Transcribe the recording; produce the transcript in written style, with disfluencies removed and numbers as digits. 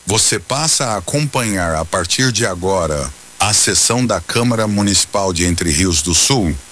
Você passa a acompanhar a partir de agora a sessão da Câmara Municipal de Entre Rios do Sul.